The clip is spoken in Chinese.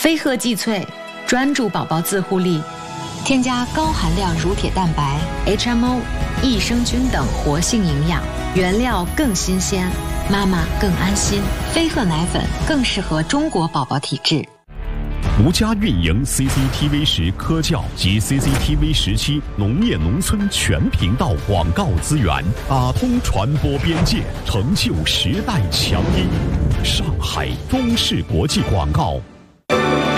飞鹤济萃，专注宝宝自护力，添加高含量乳铁蛋白、HMO、益生菌等活性营养，原料更新鲜，妈妈更安心。飞鹤奶粉更适合中国宝宝体质。 独家运营 CCTV10科教及 CCTV17农业农村全频道广告资源，打通传播边界，成就时代强音。上海中视国际广告